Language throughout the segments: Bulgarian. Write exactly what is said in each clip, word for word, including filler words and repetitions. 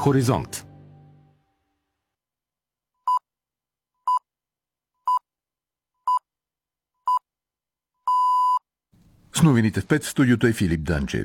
Хоризонт. С новините в пет в студиото е Филип Данчев.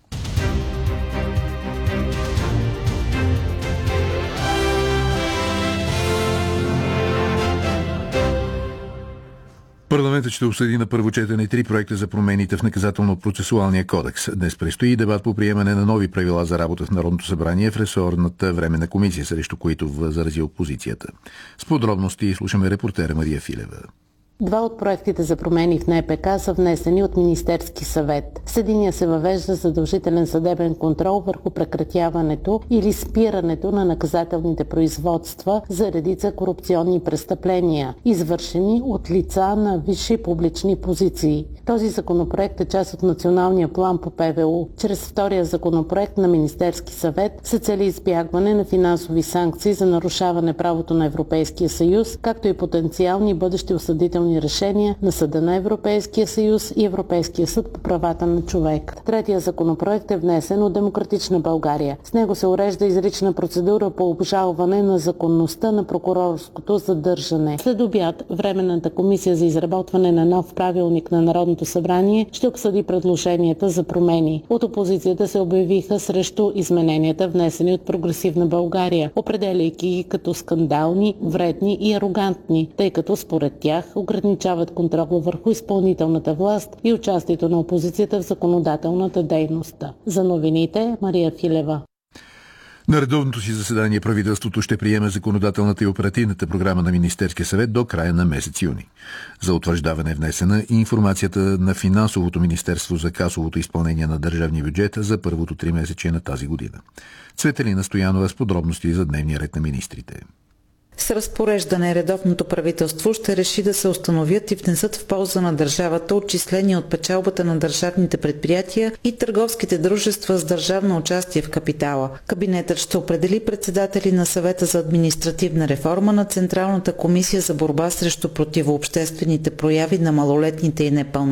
Парламентът ще обсъди на първо четене три проекта за промените в наказателно-процесуалния кодекс. Днес предстои дебат по приемане на нови правила за работа в Народното събрание в ресорната временна комисия, срещу които възрази опозицията. С подробности слушаме репортера Мария Филева. Два от проектите за промени в Н П К са внесени от Министерски съвет. С единия се въвежда задължителен съдебен контрол върху прекратяването или спирането на наказателните производства за редица корупционни престъпления, извършени от лица на висши публични позиции. Този законопроект е част от националния план по П В У. Чрез втория законопроект на Министерски съвет се цели избягване на финансови санкции за нарушаване правото на Европейския съюз, както и потенциални бъдещи осъдителни решения на Съда на Европейския съюз и Европейския съд по правата на човек. Третия законопроект е внесен от Демократична България. С него се урежда изрична процедура по обжалване на законността на прокурорското задържане. След обяд, Временната комисия за изработване на нов правилник на Народното събрание ще обсъди предложенията за промени. От опозицията се обявиха срещу измененията, внесени от Прогресивна България, определяйки ги като скандални, вредни и арогантни, тъй като според тях ограничават контрола върху изпълнителната власт и участието на опозицията в законодателната дейност. За новините Мария Филева. На редовното си заседание правителството ще приеме законодателната и оперативната програма на Министерския съвет до края на месец юни. За утвърждаване е внесена и информацията на Финансовото министерство за касовото изпълнение на държавния бюджет за първото тримесечие на тази година. Цветелина Стоянова с подробности за дневния ред на министрите. С разпореждане редовното правителство ще реши да се установят и внесат в полза на държавата отчисления от печалбата на държавните предприятия и търговските дружества с държавно участие в капитала. Кабинетът ще определи председатели на Съвета за административна реформа на Централната комисия за борба срещу противообществените прояви на малолетните и непълнолетните